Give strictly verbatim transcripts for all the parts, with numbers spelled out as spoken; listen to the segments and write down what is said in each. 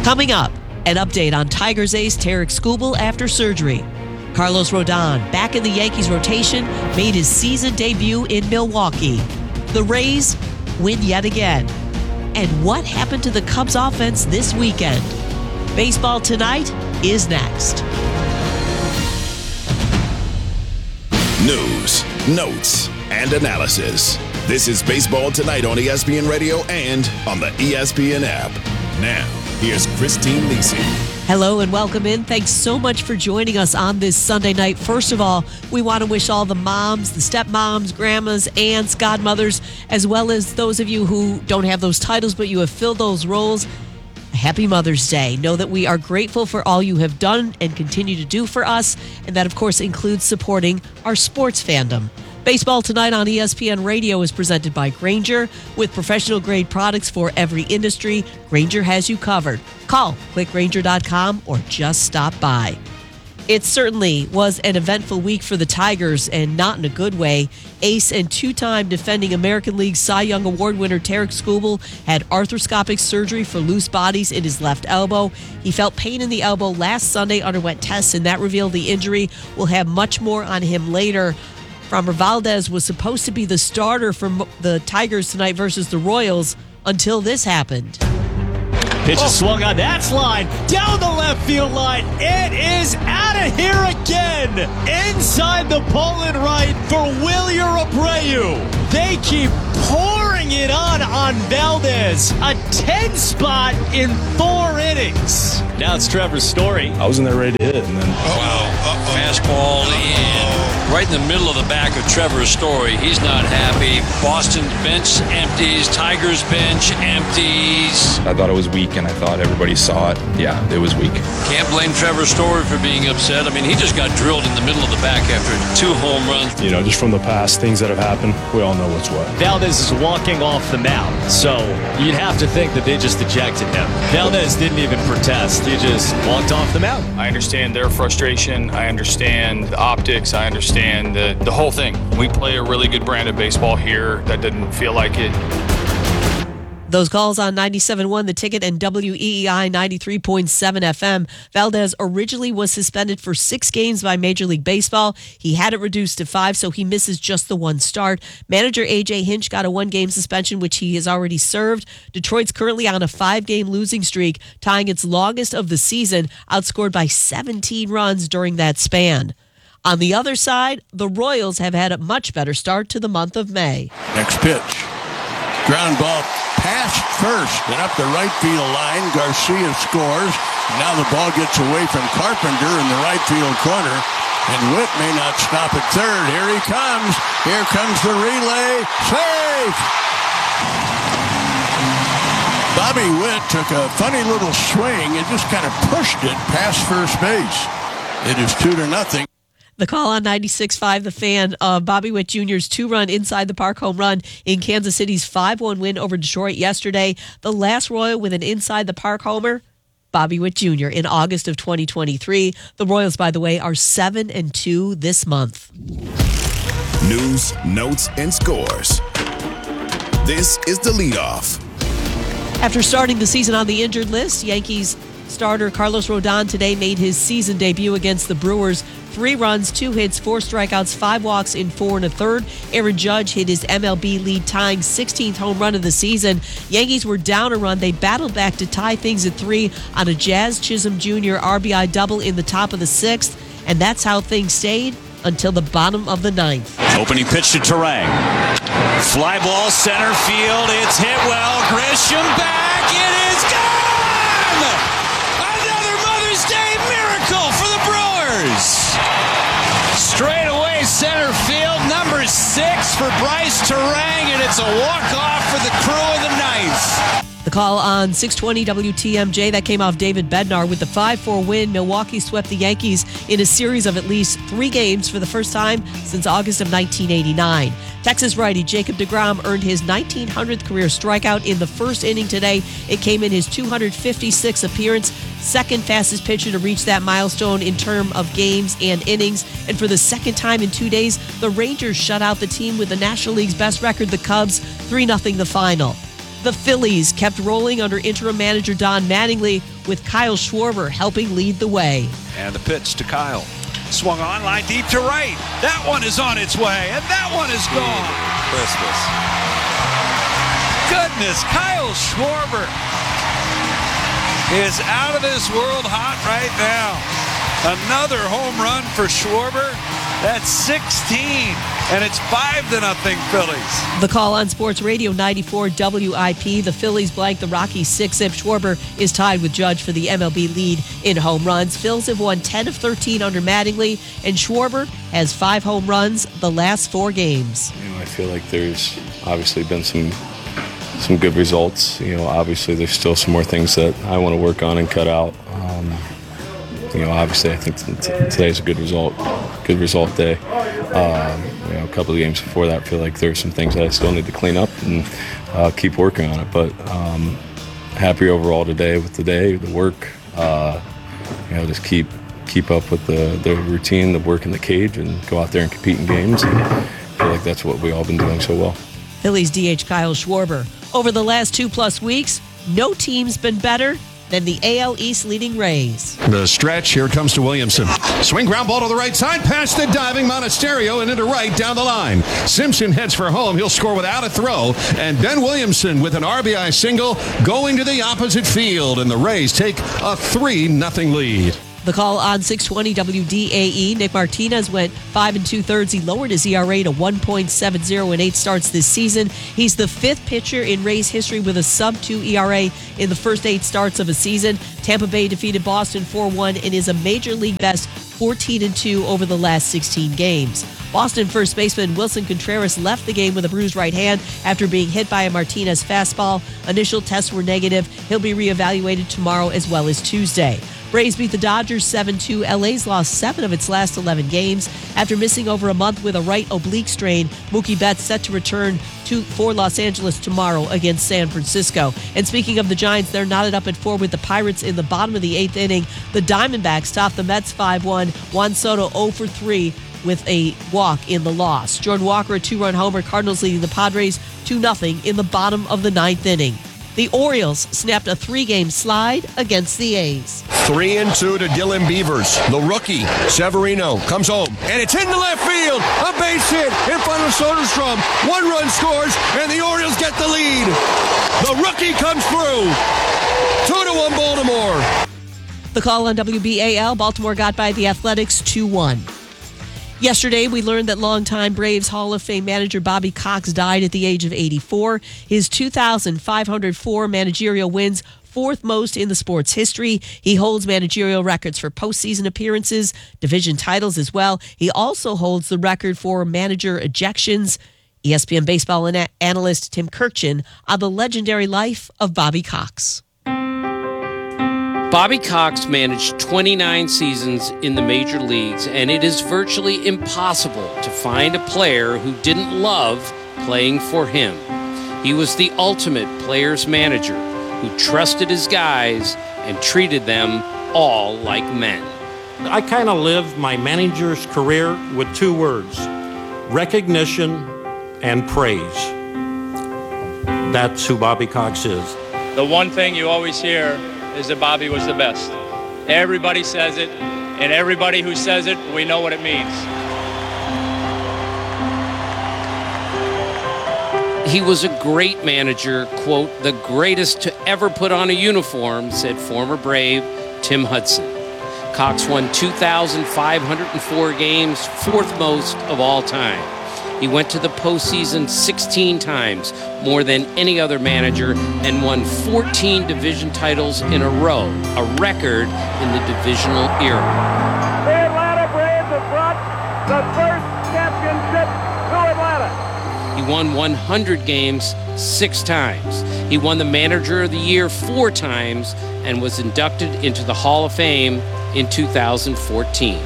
Coming up, an update on Tigers ace Tarik Skubal after surgery. Carlos Rodon, back in the Yankees rotation, made his season debut in Milwaukee. The Rays win yet again. And what happened to the Cubs offense this weekend? Baseball Tonight is next. News, notes, and analysis. This is Baseball Tonight on E S P N Radio and on the E S P N app. Now, here's Christine Lisi. Hello and welcome in. Thanks so much for joining us on this Sunday night. First of all, we want to wish all the moms, the stepmoms, grandmas, aunts, godmothers, as well as those of you who don't have those titles but you have filled those roles, Happy Mother's Day. Know that we are grateful for all you have done and continue to do for us, and that, of course, includes supporting our sports fandom. Baseball Tonight on E S P N Radio is presented by Grainger. With professional-grade products for every industry, Grainger has you covered. Call click grainger dot com or just stop by. It certainly was an eventful week for the Tigers, and not in a good way. Ace and two-time defending American League Cy Young Award winner Tarik Skubal had arthroscopic surgery for loose bodies in his left elbow. He felt pain in the elbow last Sunday, underwent tests, and that revealed the injury. We'll have much more on him later. Framber Valdez was supposed to be the starter for the Tigers tonight versus the Royals until this happened. Pitch is swung on. That's line down the left field line. It is out of here again. Inside the pole and right for Wilyer Abreu. They keep pouring it on on Valdez. A ten spot in four innings. Now it's Trevor Story. I wasn't there ready to hit, and then wow, uh-oh. Fastball in, right in the middle of the back of Trevor Story. He's not happy. Boston's bench empties. Tigers bench empties. I thought it was weak, and I thought everybody saw it. Yeah, it was weak. Can't blame Trevor Story for being upset. I mean, he just got drilled in the middle of the back after two home runs. You know, just from the past, things that have happened, we all know what's what. Valdez is walking off the mound, so you'd have to think that they just ejected him. Valdez didn't even protest. He just walked off the mound. I understand their frustration. I understand the optics. I understand the, the whole thing. We play a really good brand of baseball here. That didn't feel like it. Those calls on ninety-seven point one The Ticket and W E E I ninety-three point seven F M. Valdez originally was suspended for six games by Major League Baseball. He had it reduced to five, so he misses just the one start. Manager A J Hinch got a one-game suspension, which he has already served. Detroit's currently on a five-game losing streak, tying its longest of the season, outscored by seventeen runs during that span. On the other side, the Royals have had a much better start to the month of May. Next pitch. Ground ball past first and up the right field line. Garcia scores. Now the ball gets away from Carpenter in the right field corner. And Witt may not stop at third. Here he comes. Here comes the relay. Safe! Bobby Witt took a funny little swing and just kind of pushed it past first base. It is two to nothing. The call on ninety-six point five The Fan of Bobby Witt Junior's two-run inside the park home run in Kansas City's five one win over Detroit yesterday. The last Royal with an inside the park homer, Bobby Witt Junior in August of twenty twenty-three. The Royals, by the way, are seven and two this month. News, notes, and scores. This is the leadoff. After starting the season on the injured list, Yankees starter Carlos Rodon today made his season debut against the Brewers. Three runs, two hits, four strikeouts, five walks in four and a third. Aaron Judge hit his M L B lead tying sixteenth home run of the season. Yankees were down a run. They battled back to tie things at three on a Jazz Chisholm Junior R B I double in the top of the sixth. And that's how things stayed until the bottom of the ninth. Opening pitch to Turang. Fly ball center field. It's hit well. Grisham back. It is gone! Another Mother's Day miracle for the Brewers. Straight away center field, number six for Bryce Turang, and it's a walk-off for the crew of the ninth. The call on six twenty W T M J, that came off David Bednar. With the five four win, Milwaukee swept the Yankees in a series of at least three games for the first time since August of nineteen eighty-nine. Texas righty Jacob deGrom earned his nineteen hundredth career strikeout in the first inning today. It came in his two hundred fifty-sixth appearance, second fastest pitcher to reach that milestone in terms of games and innings. And for the second time in two days, the Rangers shut out the team with the National League's best record, the Cubs, three nothing the final. The Phillies kept rolling under interim manager Don Mattingly, with Kyle Schwarber helping lead the way. And the pitch to Kyle. Swung on, line deep to right. That one is on its way, and that one is gone. Christmas. Goodness, Kyle Schwarber is out of this world hot right now. Another home run for Schwarber. That's sixteen, and it's five to nothing Phillies. The call on Sports Radio ninety-four W I P. The Phillies blank the Rockies six zip. Schwarber is tied with Judge for the M L B lead in home runs. Phils have won ten of thirteen under Mattingly, and Schwarber has five home runs the last four games. You know, I feel like there's obviously been some some good results. You know, obviously there's still some more things that I want to work on and cut out. Um, you know, obviously I think t- today's a good result, good result day. Um, you know, a couple of games before that, I feel like there's some things that I still need to clean up and uh, keep working on it. But um, happy overall today with the day, the work. Uh, you know, just keep keep up with the, the routine, the work in the cage, and go out there and compete in games. And I feel like that's what we've all been doing so well. Phillies D H Kyle Schwarber. Over the last two-plus weeks, no team's been better than the A L East leading Rays. The stretch, here comes to Williamson. Swing ground ball to the right side, past the diving Monasterio and into right down the line. Simpson heads for home. He'll score without a throw. And Ben Williamson with an R B I single going to the opposite field. And the Rays take a three nothing lead. The call on six twenty W D A E. Nick Martinez went five and two-thirds. He lowered his E R A to one point seven oh in eight starts this season. He's the fifth pitcher in Rays history with a sub two E R A in the first eight starts of a season. Tampa Bay defeated Boston four one and is a major league best fourteen and two over the last sixteen games. Boston first baseman Wilson Contreras left the game with a bruised right hand after being hit by a Martinez fastball. Initial tests were negative. He'll be reevaluated tomorrow as well as Tuesday. Braves beat the Dodgers seven two. L A's lost seven of its last eleven games. After missing over a month with a right oblique strain, Mookie Betts set to return to for Los Angeles tomorrow against San Francisco. And speaking of the Giants, they're knotted up at four with the Pirates in the bottom of the eighth inning. The Diamondbacks topped the Mets five one. Juan Soto oh for three with a walk in the loss. Jordan Walker, a two-run homer. Cardinals leading the Padres two nothing in the bottom of the ninth inning. The Orioles snapped a three-game slide against the A's. Three and two to Dylan Beavers. The rookie, Severino, comes home. And it's into left field. A base hit in front of Soderstrom. One run scores, and the Orioles get the lead. The rookie comes through. Two to one Baltimore. The call on W B A L. Baltimore got by the Athletics two one. Yesterday, we learned that longtime Braves Hall of Fame manager Bobby Cox died at the age of eighty-four. His two thousand five hundred four managerial wins, fourth most in the sport's history. He holds managerial records for postseason appearances, division titles as well. He also holds the record for manager ejections. E S P N baseball analyst Tim Kurkjian on the legendary life of Bobby Cox. Bobby Cox managed twenty-nine seasons in the major leagues, and it is virtually impossible to find a player who didn't love playing for him. He was the ultimate player's manager who trusted his guys and treated them all like men. I kind of lived my manager's career with two words: recognition and praise. That's who Bobby Cox is. The one thing you always hear is that Bobby was the best. Everybody says it, and everybody who says it, we know what it means. He was a great manager, quote, the greatest to ever put on a uniform, said former Brave Tim Hudson. Cox won two thousand five hundred four games, fourth most of all time. He went to the postseason sixteen times, more than any other manager, and won fourteen division titles in a row, a record in the divisional era. The Atlanta Braves have brought the first championship to Atlanta. He won one hundred games six times. He won the Manager of the Year four times and was inducted into the Hall of Fame in two thousand fourteen.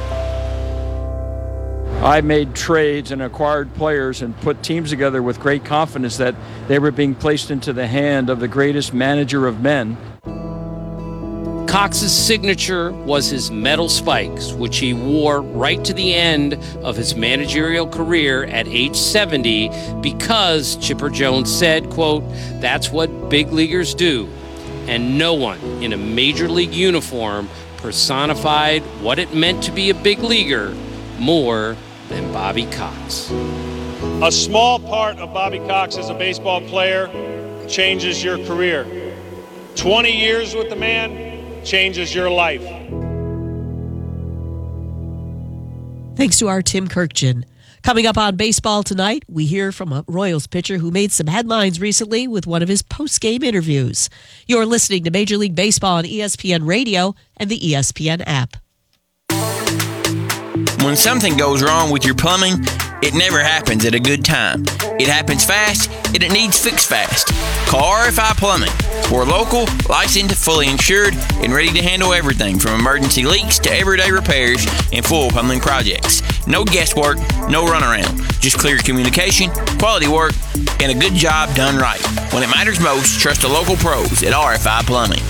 I made trades and acquired players and put teams together with great confidence that they were being placed into the hand of the greatest manager of men. Cox's signature was his metal spikes, which he wore right to the end of his managerial career at age seventy because Chipper Jones said, quote, "That's what big leaguers do." And no one in a major league uniform personified what it meant to be a big leaguer more than Bobby Cox. A small part of Bobby Cox as a baseball player changes your career. twenty years with the man changes your life. Thanks to our Tim Kirkjian. Coming up on Baseball Tonight, we hear from a Royals pitcher who made some headlines recently with one of his post-game interviews. You're listening to Major League Baseball on E S P N Radio and the E S P N app. When something goes wrong with your plumbing, it never happens at a good time. It happens fast, and it needs fixed fast. Call R F I Plumbing. We're local, licensed, fully insured, and ready to handle everything from emergency leaks to everyday repairs and full plumbing projects. No guesswork, no runaround. Just clear communication, quality work, and a good job done right. When it matters most, trust the local pros at R F I Plumbing.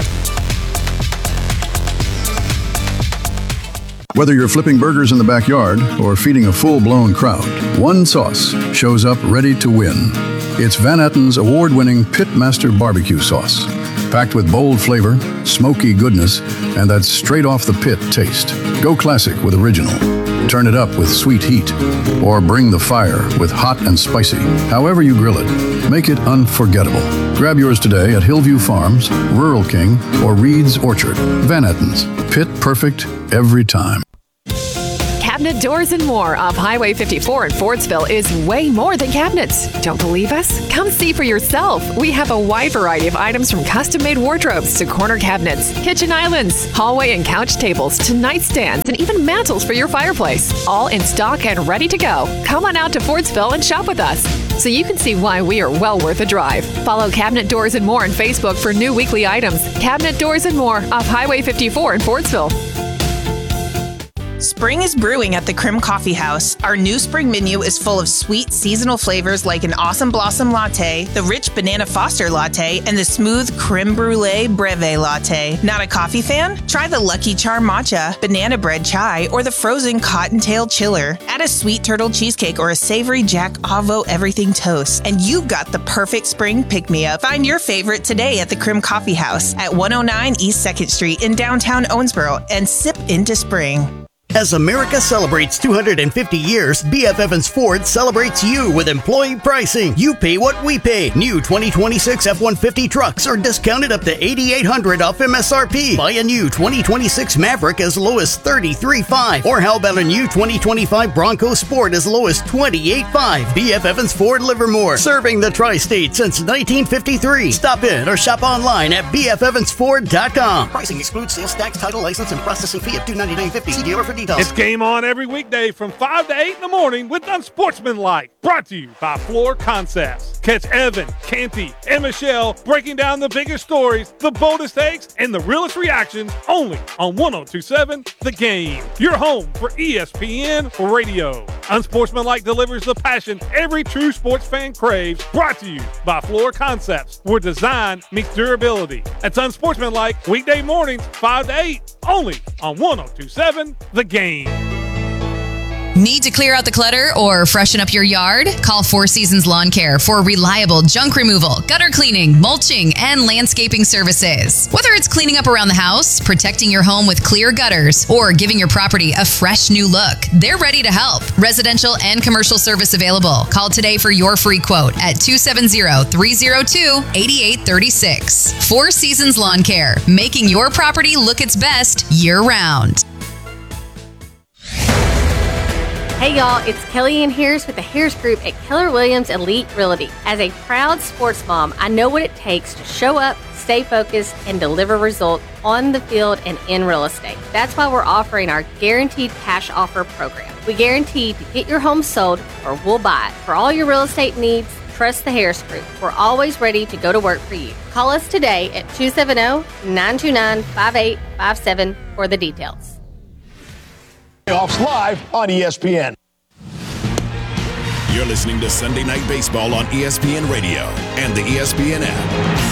Whether you're flipping burgers in the backyard or feeding a full-blown crowd, one sauce shows up ready to win. It's Van Etten's award-winning Pitmaster Barbecue Sauce. Packed with bold flavor, smoky goodness, and that straight-off-the-pit taste. Go classic with original. Turn it up with sweet heat. Or bring the fire with hot and spicy. However you grill it, make it unforgettable. Grab yours today at Hillview Farms, Rural King, or Reed's Orchard. Van Etten's. Pit perfect every time. Cabinet Doors and More off Highway fifty-four in Fordsville is way more than cabinets. Don't believe us? Come see for yourself. We have a wide variety of items from custom-made wardrobes to corner cabinets, kitchen islands, hallway and couch tables to nightstands, and even mantles for your fireplace. All in stock and ready to go. Come on out to Fordsville and shop with us so you can see why we are well worth a drive. Follow Cabinet Doors and More on Facebook for new weekly items. Cabinet Doors and More off Highway fifty-four in Fordsville. Spring is brewing at the Krim Coffee House. Our new spring menu is full of sweet seasonal flavors like an Awesome Blossom Latte, the rich Banana Foster Latte, and the smooth Creme Brulee Breve Latte. Not a coffee fan? Try the Lucky Charm Matcha, Banana Bread Chai, or the frozen Cottontail Chiller. Add a sweet turtle cheesecake or a savory Jack Avo Everything Toast, and you've got the perfect spring pick-me-up. Find your favorite today at the Krim Coffee House at one oh nine East second Street in downtown Owensboro, and sip into spring. As America celebrates two hundred fifty years, B F Evans Ford celebrates you with employee pricing. You pay what we pay. New twenty twenty-six F one fifty trucks are discounted up to eight thousand eight hundred dollars off M S R P. Buy a new twenty twenty-six Maverick as low as thirty-three thousand five hundred dollars. Or how about a new twenty twenty-five Bronco Sport as low as twenty-eight thousand five hundred dollars. B F Evans Ford Livermore, serving the tri-state since nineteen fifty-three. Stop in or shop online at b f evans ford dot com. Pricing excludes sales tax, title, license, and processing fee of two hundred ninety-nine dollars and fifty cents. See dealer for details. It's game on every weekday from five to eight in the morning with Unsportsmanlike. Brought to you by Floor Concepts. Catch Evan, Canty, and Michelle breaking down the biggest stories, the boldest takes, and the realest reactions only on one oh two point seven The Game. Your home for E S P N Radio. Unsportsmanlike delivers the passion every true sports fan craves. Brought to you by Floor Concepts, where design meets durability. That's Unsportsmanlike weekday mornings five to eight only on one oh two point seven The Game. Need to clear out the clutter or freshen up your yard? Call Four Seasons Lawn Care for reliable junk removal, gutter cleaning, mulching, and landscaping services. Whether it's cleaning up around the house, protecting your home with clear gutters, or giving your property a fresh new look, they're ready to help. Residential and commercial service available. Call today for your free quote at two seven zero, three zero two, eight eight three six. Four Seasons Lawn Care, making your property look its best year-round. Hey y'all, it's Kelly Ann Harris with the Harris Group at Keller Williams Elite Realty. As a proud sports mom, I know what it takes to show up, stay focused, and deliver results on the field and in real estate. That's why we're offering our Guaranteed Cash Offer program. We guarantee to get your home sold or we'll buy it. For all your real estate needs, trust the Harris Group. We're always ready to go to work for you. Call us today at two seven zero, nine two nine, five eight five seven for the details. Playoffs live on E S P N. You're listening to Sunday Night Baseball on E S P N Radio and the E S P N app.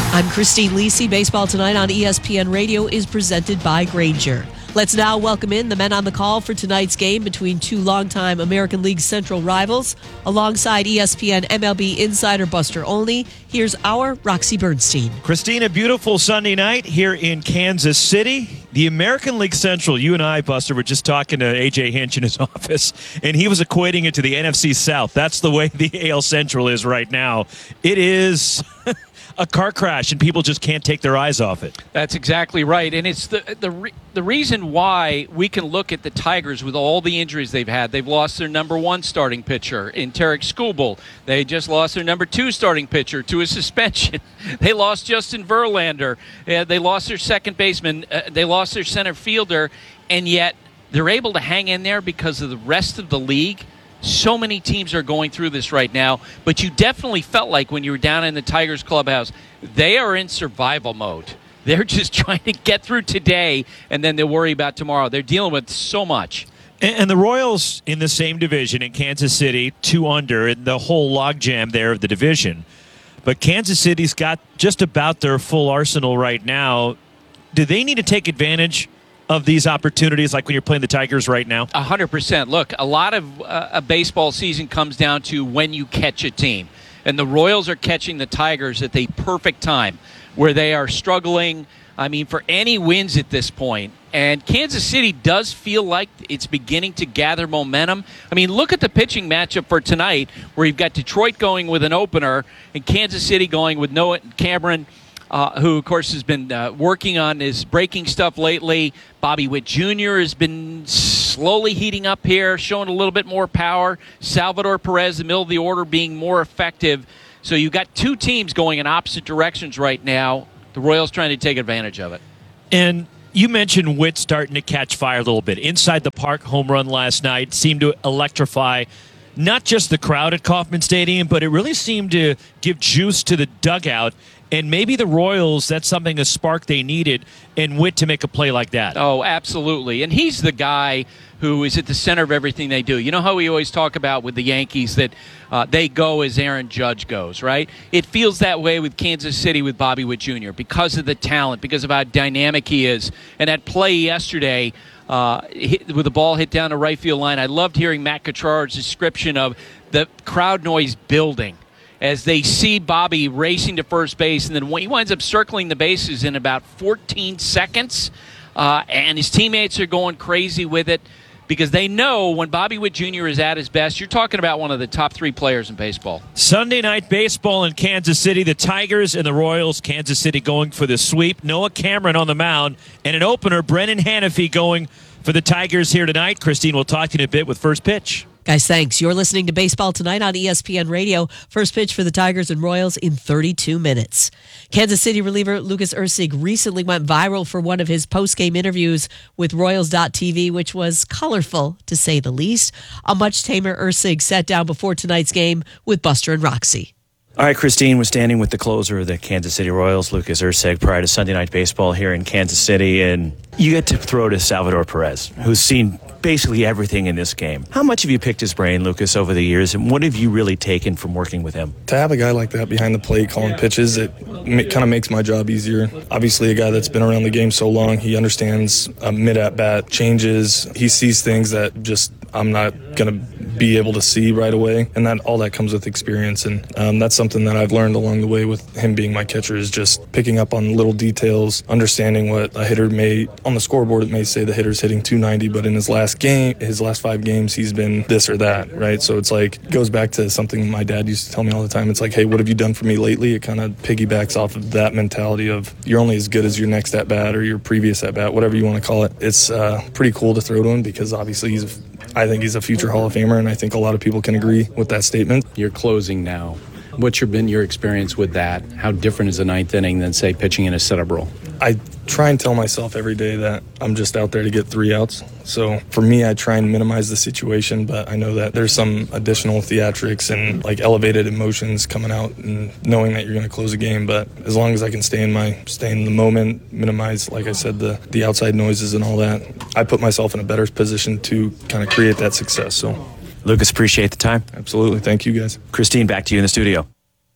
I'm Christine Lisi. Baseball Tonight on E S P N Radio is presented by Grainger. Let's now welcome in the men on the call for tonight's game between two longtime American League Central rivals. Alongside E S P N M L B insider Buster Olney, here's our Roxy Bernstein. Christine, a beautiful Sunday night here in Kansas City. The American League Central, you and I, Buster, were just talking to A J Hinch in his office, and he was equating it to the N F C South. That's the way the A L Central is right now. It is a car crash, and people just can't take their eyes off it. That's exactly right, and it's the the re- the reason why we can look at the Tigers with all the injuries they've had. They've lost their number one starting pitcher in Tarek Skubal. They just lost their number two starting pitcher to a suspension. They lost Justin Verlander. Uh, they lost their second baseman. Uh, they lost their center fielder, and yet they're able to hang in there because of the rest of the league. So many teams are going through this right now, but you definitely felt like when you were down in the Tigers clubhouse, they are in survival mode. They're just trying to get through today, and then they'll worry about tomorrow. They're dealing with so much. And, and the Royals in the same division in Kansas City, two under, and the whole logjam there of the division. But Kansas City's got just about their full arsenal right now. Do they need to take advantage of these opportunities like when you're playing the Tigers right now? A hundred percent. Look, a lot of uh, a baseball season comes down to when you catch a team. And the Royals are catching the Tigers at the perfect time where they are struggling, I mean, for any wins at this point. And Kansas City does feel like it's beginning to gather momentum. I mean, look at the pitching matchup for tonight where you've got Detroit going with an opener and Kansas City going with Noah Cameron, Uh, who, of course, has been uh, working on his breaking stuff lately. Bobby Witt Junior has been slowly heating up here, showing a little bit more power. Salvador Perez, the middle of the order, being more effective. So you've got two teams going in opposite directions right now. The Royals trying to take advantage of it. And you mentioned Witt starting to catch fire a little bit. Inside the park home run last night seemed to electrify not just the crowd at Kauffman Stadium, but it really seemed to give juice to the dugout. And maybe the Royals, that's something, a spark they needed, and Witt to make a play like that. Oh, absolutely. And he's the guy who is at the center of everything they do. You know how we always talk about with the Yankees that uh, they go as Aaron Judge goes, right? It feels that way with Kansas City with Bobby Witt Junior because of the talent, because of how dynamic he is. And that play yesterday uh, hit, with the ball hit down the right field line, I loved hearing Matt Kuchar's description of the crowd noise building as they see Bobby racing to first base, and then he winds up circling the bases in about fourteen seconds, uh, and his teammates are going crazy with it because they know when Bobby Witt Junior is at his best, you're talking about one of the top three players in baseball. Sunday night baseball in Kansas City, the Tigers and the Royals, Kansas City going for the sweep. Noah Cameron on the mound, and an opener, Brennan Hanafy going for the Tigers here tonight. Christine, we'll talk to you in a bit with First Pitch. Guys, thanks. You're listening to Baseball Tonight on E S P N Radio. First pitch for the Tigers and Royals in thirty-two minutes. Kansas City reliever Lucas Erceg recently went viral for one of his post-game interviews with Royals dot T V, which was colorful, to say the least. A much tamer Erceg sat down before tonight's game with Buster and Roxy. All right, Christine was standing with the closer of the Kansas City Royals, Lucas Erceg, prior to Sunday Night Baseball here in Kansas City, and you get to throw to Salvador Perez, who's seen basically everything in this game. How much have you picked his brain, Lucas, over the years, and what have you really taken from working with him? To have a guy like that behind the plate calling pitches, it ma- kind of makes my job easier. Obviously, a guy that's been around the game so long, he understands uh, mid-at-bat changes. He sees things that just I'm not going to be able to see right away, and that all that comes with experience, and um, that's something that I've learned along the way with him being my catcher, is just picking up on little details, understanding what a hitter may, on the scoreboard it may say the hitter's hitting two ninety, but in his last game, his last five games, he's been this or that, right? So it's like, it goes back to something my dad used to tell me all the time. It's like, hey, what have you done for me lately? It kind of piggybacks off of that mentality of you're only as good as your next at-bat or your previous at-bat, whatever you want to call it. It's uh, pretty cool to throw to him because obviously he's a I think he's a future Hall of Famer, and I think a lot of people can agree with that statement. You're closing now. What's your, been your experience with that? How different is a ninth inning than, say, pitching in a setup role? I try and tell myself every day that I'm just out there to get three outs. So for me, I try and minimize the situation, but I know that there's some additional theatrics and like elevated emotions coming out and knowing that you're going to close a game. But as long as I can stay in my stay in the moment, minimize, like I said, the, the outside noises and all that, I put myself in a better position to kind of create that success. So, Lucas, appreciate the time. Absolutely. Thank you, guys. Christine, back to you in the studio.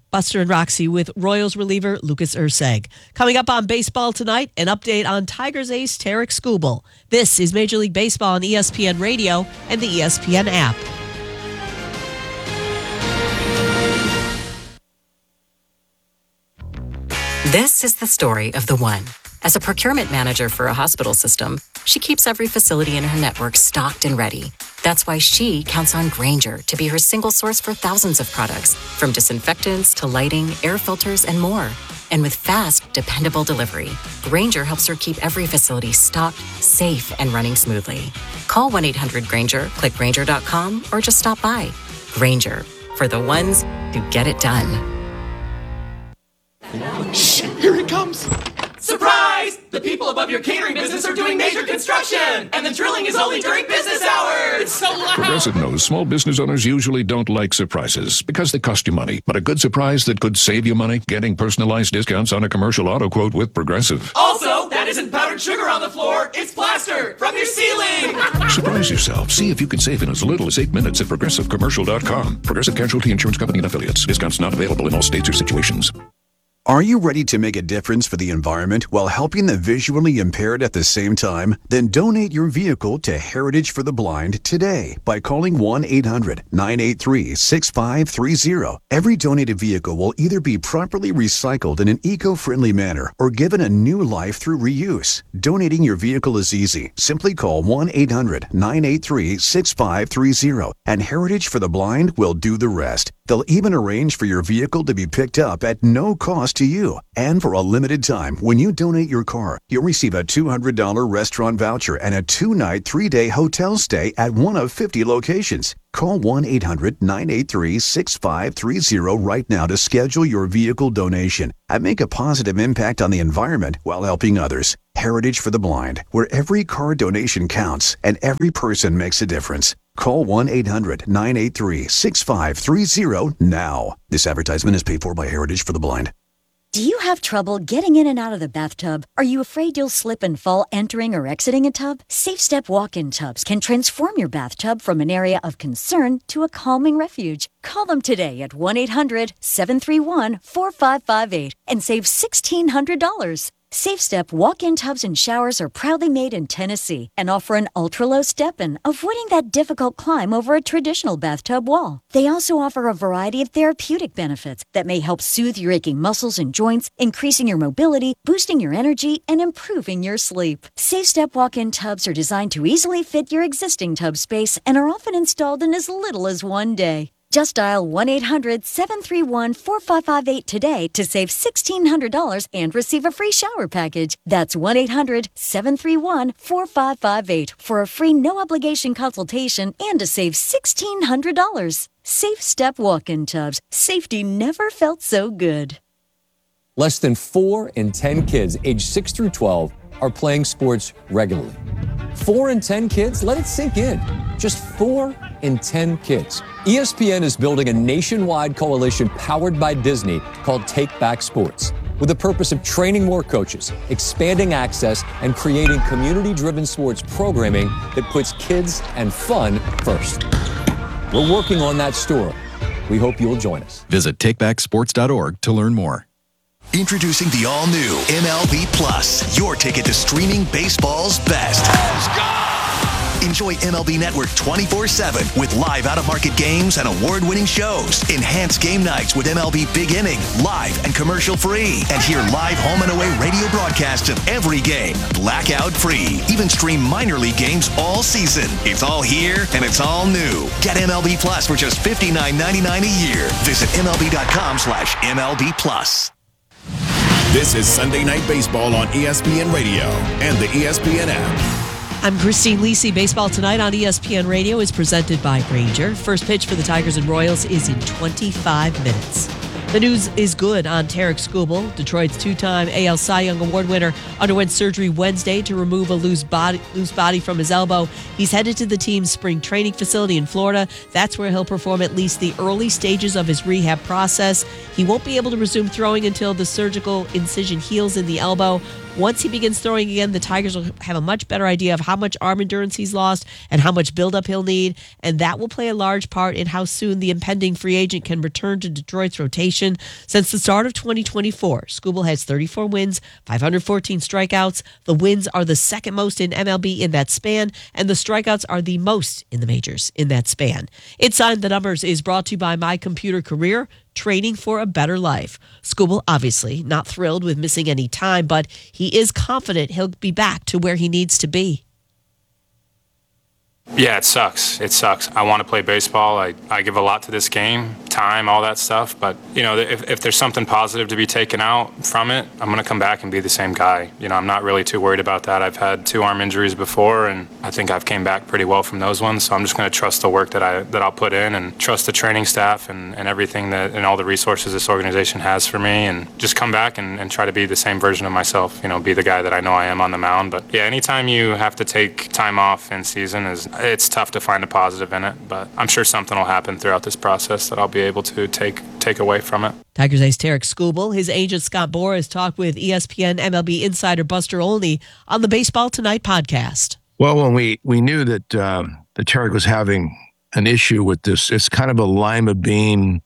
Buster and Roxy with Royals reliever Lucas Erceg. Coming up on Baseball Tonight, an update on Tigers ace Tarek Skubal. This is Major League Baseball on E S P N Radio and the E S P N app. This is the story of the one. As a procurement manager for a hospital system, she keeps every facility in her network stocked and ready. That's why she counts on Grainger to be her single source for thousands of products, from disinfectants to lighting, air filters, and more. And with fast, dependable delivery, Grainger helps her keep every facility stocked, safe, and running smoothly. Call one eight hundred Grainger, click Grainger dot com, or just stop by. Grainger, for the ones who get it done. Shh, here it comes. Surprise! The people above your catering business are doing major construction, and the drilling is only during business hours. It's so loud. Progressive knows small business owners usually don't like surprises because they cost you money. But a good surprise that could save you money? Getting personalized discounts on a commercial auto quote with Progressive. Also, that isn't powdered sugar on the floor. It's plaster from your ceiling. Surprise yourself. See if you can save in as little as eight minutes at progressive commercial dot com. Progressive Casualty Insurance Company and Affiliates. Discounts not available in all states or situations. Are you ready to make a difference for the environment while helping the visually impaired at the same time? Then donate your vehicle to Heritage for the Blind today by calling one eight hundred nine eight three six five three zero. Every donated vehicle will either be properly recycled in an eco-friendly manner or given a new life through reuse. Donating your vehicle is easy. Simply call one eight hundred nine eight three six five three zero and Heritage for the Blind will do the rest. They'll even arrange for your vehicle to be picked up at no cost to you. And for a limited time, when you donate your car, you'll receive a two hundred dollars restaurant voucher and a two-night, three-day hotel stay at one of fifty locations. Call one eight hundred nine eight three six five three zero right now to schedule your vehicle donation and make a positive impact on the environment while helping others. Heritage for the Blind, where every car donation counts and every person makes a difference. Call one eight hundred nine eight three six five three zero now. This advertisement is paid for by Heritage for the Blind. Do you have trouble getting in and out of the bathtub? Are you afraid you'll slip and fall entering or exiting a tub? Safe Step walk-in tubs can transform your bathtub from an area of concern to a calming refuge. Call them today at one eight hundred seven three one four five five eight and save one thousand six hundred dollars. Safe Step walk-in tubs and showers are proudly made in Tennessee and offer an ultra-low step-in, avoiding that difficult climb over a traditional bathtub wall. They also offer a variety of therapeutic benefits that may help soothe your aching muscles and joints, increasing your mobility, boosting your energy, and improving your sleep. Safe Step walk-in tubs are designed to easily fit your existing tub space and are often installed in as little as one day. Just dial one eight hundred seven three one four five five eight today to save one thousand six hundred dollars and receive a free shower package. That's one eight hundred seven three one four five five eight for a free no-obligation consultation and to save one thousand six hundred dollars. Safe Step walk-in tubs. Safety never felt so good. Less than four in ten kids aged six through twelve are playing sports regularly. Four in ten kids? Let it sink in. Just four in ten kids. E S P N is building a nationwide coalition powered by Disney called Take Back Sports, with the purpose of training more coaches, expanding access, and creating community-driven sports programming that puts kids and fun first. We're working on that story. We hope you'll join us. Visit take back sports dot org to learn more. Introducing the all-new M L B Plus, your ticket to streaming baseball's best. Let's go! Enjoy M L B Network twenty-four seven with live out-of-market games and award-winning shows. Enhanced game nights with M L B Big Inning, live and commercial-free. And hear live home and away radio broadcasts of every game, blackout-free. Even stream minor league games all season. It's all here and it's all new. Get M L B Plus for just fifty-nine ninety-nine a year. Visit M L B dot com slash M L B Plus. This is Sunday Night Baseball on E S P N Radio and the E S P N app. I'm Christine Lisi. Baseball Tonight on E S P N Radio is presented by Grainger. First pitch for the Tigers and Royals is in twenty-five minutes. The news is good on Tarek Skubal. Detroit's two-time A L Cy Young Award winner underwent surgery Wednesday to remove a loose body, loose body from his elbow. He's headed to the team's spring training facility in Florida. That's where he'll perform at least the early stages of his rehab process. He won't be able to resume throwing until the surgical incision heals in the elbow. Once he begins throwing again, the Tigers will have a much better idea of how much arm endurance he's lost and how much buildup he'll need, and that will play a large part in how soon the impending free agent can return to Detroit's rotation. Since the start of twenty twenty-four, Skubal has thirty-four wins, five hundred fourteen strikeouts. The wins are the second most in M L B in that span, and the strikeouts are the most in the majors in that span. Inside the Numbers is brought to you by My Computer Career, training for a better life. Skubal obviously not thrilled with missing any time, but he is confident he'll be back to where he needs to be. Yeah, it sucks. It sucks. I want to play baseball. I, I give a lot to this game, time, all that stuff. But, you know, if, if there's something positive to be taken out from it, I'm going to come back and be the same guy. You know, I'm not really too worried about that. I've had two arm injuries before, and I think I've came back pretty well from those ones. So I'm just going to trust the work that, I, that I'll put in and trust the training staff and, and everything that and all the resources this organization has for me, and just come back and, and try to be the same version of myself, you know, be the guy that I know I am on the mound. But, yeah, anytime you have to take time off in season is it's tough to find a positive in it, but I'm sure something will happen throughout this process that I'll be able to take take away from it. Tigers ace Tarek Skubal, his agent Scott Boras, talked with E S P N M L B insider Buster Olney on the Baseball Tonight podcast. Well, when we, we knew that, uh, that Tarek was having an issue with this, it's kind of a lima bean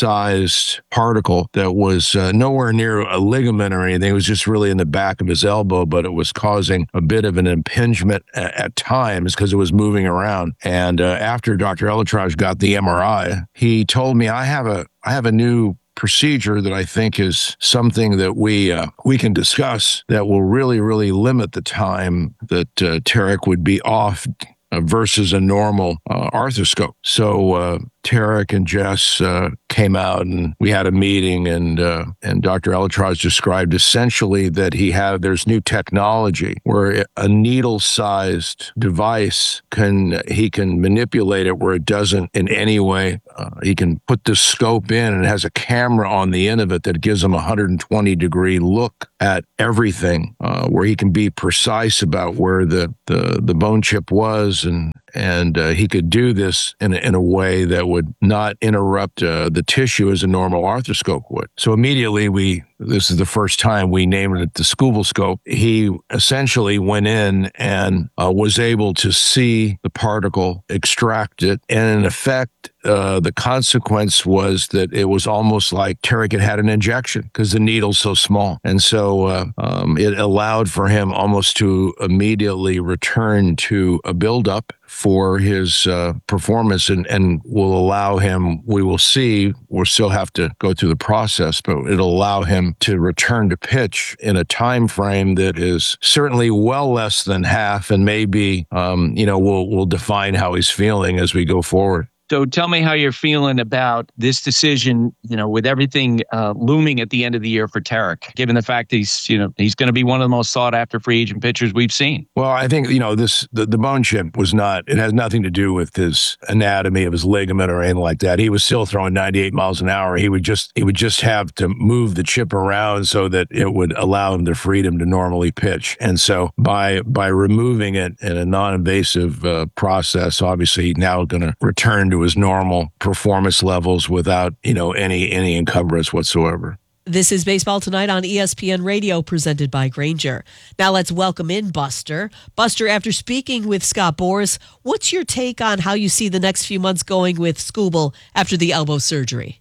sized particle that was uh, nowhere near a ligament or anything. It was just really in the back of his elbow, but it was causing a bit of an impingement at, at times because it was moving around. And uh, after Doctor Elatraj got the M R I, he told me, I have a I have a new procedure that I think is something that we uh, we can discuss that will really, really limit the time that uh, Tarek would be off Uh, versus a normal uh, arthroscope. So uh, Tarek and Jess uh, came out and we had a meeting, and uh, and Doctor Elatraj described essentially that he had there's new technology where a needle-sized device can he can manipulate it where it doesn't in any way. Uh, he can put the scope in, and it has a camera on the end of it that gives him a one hundred twenty degree look at everything, uh, where he can be precise about where the the, the bone chip was. And and uh, he could do this in a, in a way that would not interrupt uh, the tissue as a normal arthroscope would. So immediately we, this is the first time we named it the Skubal scope. He essentially went in and uh, was able to see the particle, extract it, and in effect, Uh, the consequence was that it was almost like Tarek had had an injection because the needle's so small. And so uh, um, it allowed for him almost to immediately return to a buildup for his uh, performance, and, and will allow him, we will see, we'll still have to go through the process, but it'll allow him to return to pitch in a time frame that is certainly well less than half, and maybe, um, you know, we'll, we'll define how he's feeling as we go forward. So tell me how you're feeling about this decision, you know, with everything uh, looming at the end of the year for Tarek, given the fact that he's, you know, he's going to be one of the most sought after free agent pitchers we've seen. Well, I think, you know, this, the, the bone chip was not, it has nothing to do with his anatomy of his ligament or anything like that. He was still throwing ninety-eight miles an hour. He would just, he would just have to move the chip around so that it would allow him the freedom to normally pitch. And so by, by removing it in a non-invasive uh, process, obviously he's now going to return to his normal performance levels without, you know, any any encumbrance whatsoever. This is Baseball Tonight on E S P N Radio, presented by Grainger. Now let's welcome in Buster. Buster, after speaking with Scott Boras, what's your take on how you see the next few months going with Skubal after the elbow surgery?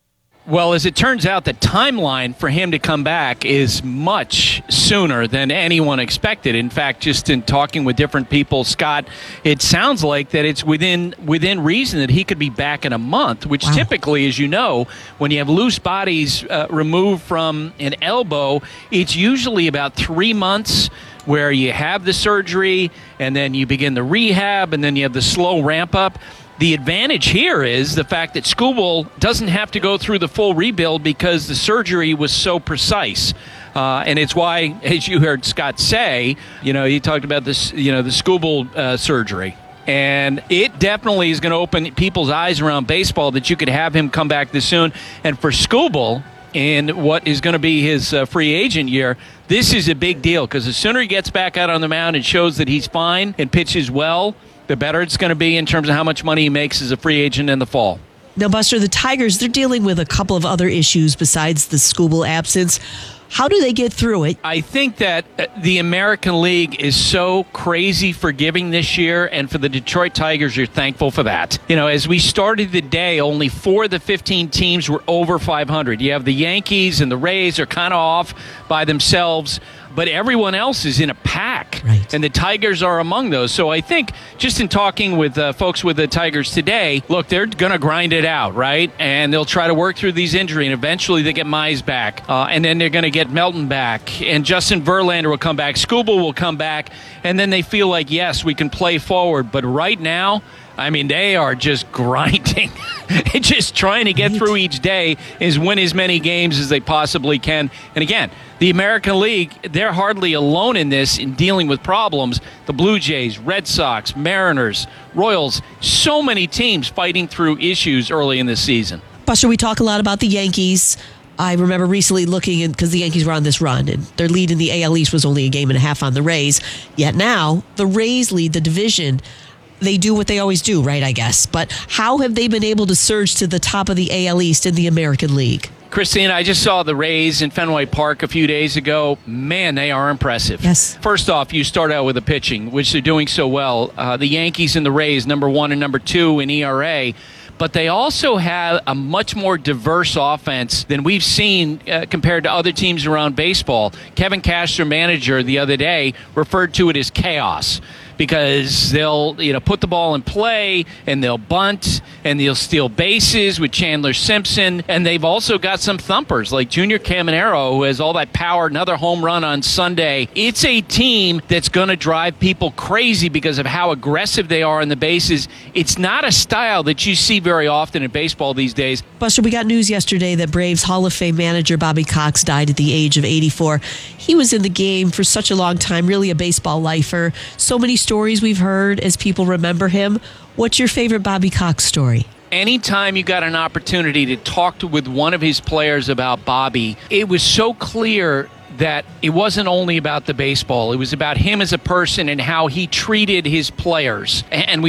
Well, as it turns out, the timeline for him to come back is much sooner than anyone expected. In fact, just in talking with different people, Scott, it sounds like that it's within within reason that he could be back in a month, which wow. typically, as you know, when you have loose bodies uh, removed from an elbow, it's usually about three months where you have the surgery and then you begin the rehab and then you have the slow ramp up. The advantage here is the fact that Skubal doesn't have to go through the full rebuild because the surgery was so precise. Uh, and it's why, as you heard Scott say, you know, he talked about this, you know, the Skubal uh, surgery. And it definitely is going to open people's eyes around baseball that you could have him come back this soon. And for Skubal, in what is going to be his uh, free agent year, this is a big deal because the sooner he gets back out on the mound and shows that he's fine and pitches well, the better it's going to be in terms of how much money he makes as a free agent in the fall. Now, Buster, the Tigers, they're dealing with a couple of other issues besides the Skubal absence. How do they get through it? I think that the American League is so crazy forgiving this year, and for the Detroit Tigers, you're thankful for that. You know, as we started the day, only four of the fifteen teams were over five hundred. You have the Yankees and the Rays are kind of off by themselves, but everyone else is in a pack, right. And the Tigers are among those. So I think just in talking with uh, folks with the Tigers today, look, they're going to grind it out, right? And they'll try to work through these injuries, and eventually they get Mize back, uh, and then they're going to get Melton back, and Justin Verlander will come back, Skubal will come back, and then they feel like, yes, we can play forward. But right now, I mean, they are just grinding. Just trying to get through each day is win as many games as they possibly can. And again, the American League, they're hardly alone in this, in dealing with problems. The Blue Jays, Red Sox, Mariners, Royals, so many teams fighting through issues early in the season. Buster, we talk a lot about the Yankees. I remember recently looking in, because the Yankees were on this run, and their lead in the A L East was only a game and a half on the Rays. Yet now, the Rays lead the division. They do what they always do, right, I guess. But how have they been able to surge to the top of the A L East in the American League? Christina, I just saw the Rays in Fenway Park a few days ago. Man, they are impressive. Yes. First off, you start out with the pitching, which they're doing so well. Uh, the Yankees and the Rays, number one and number two in E R A. But they also have a much more diverse offense than we've seen uh, compared to other teams around baseball. Kevin Cash, their manager, the other day referred to it as chaos, because they'll, you know, put the ball in play and they'll bunt and they'll steal bases with Chandler Simpson. And they've also got some thumpers like Junior Caminero, who has all that power, another home run on Sunday. It's a team that's going to drive people crazy because of how aggressive they are in the bases. It's not a style that you see very often in baseball these days. Buster, we got news yesterday that Braves Hall of Fame manager Bobby Cox died at the age of eighty-four. He was in the game for such a long time, really a baseball lifer. So many stories we've heard as people remember him. What's your favorite Bobby Cox story? Anytime you got an opportunity to talk to, with one of his players about Bobby, it was so clear that it wasn't only about the baseball. It was about him as a person and how he treated his players. And we